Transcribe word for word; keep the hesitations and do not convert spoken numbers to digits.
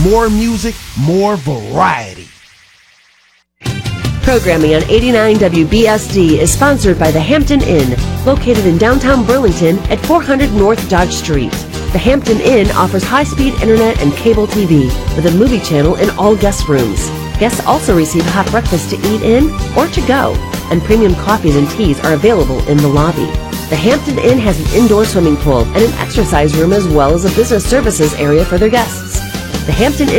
more music, more variety. Programming on eighty-nine W B S D is sponsored by the Hampton Inn, located in downtown Burlington at four hundred North Dodge Street. The Hampton Inn offers high-speed internet and cable T V with a movie channel in all guest rooms. Guests also receive hot breakfast to eat in or to go, and premium coffees and teas are available in the lobby. The Hampton Inn has an indoor swimming pool and an exercise room as well as a business services area for their guests. The Hampton Inn